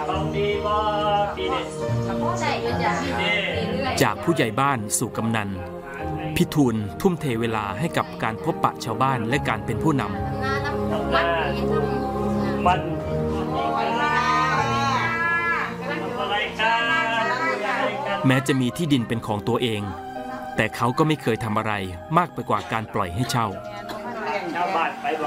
จากผู้ใหญ่บ้านสู่กำนันพี่ทูลทุ่มเทเวลาให้กับการพบปะชาวบ้านและการเป็นผู้นำแม้จะมีที่ดินเป็นของตัวเองแต่เขาก็ไม่เคยทำอะไรมากไปกว่าการปล่อยให้เช่า